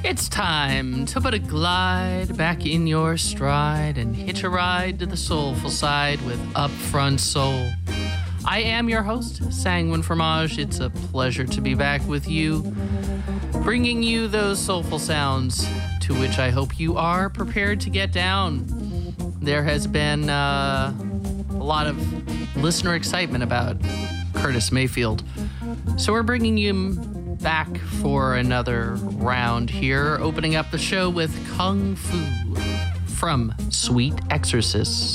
It's time to put a glide back in your stride and hitch a ride to the soulful side with Upfront Soul. I am your host, Sanguine Fromage. It's a pleasure to be back with you, bringing you those soulful sounds to which I hope you are prepared to get down. There has been a lot of listener excitement about Curtis Mayfield, so we're bringing you back for another round here, opening up the show with Kung Fu from Sweet Exorcists.